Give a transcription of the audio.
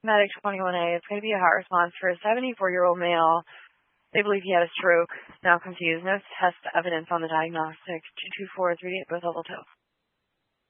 Medic 21A, it's going to be a hot response for a 74-year-old male. They believe he had a stroke. Now confused. No test evidence on the diagnostic. 22438, both level 2.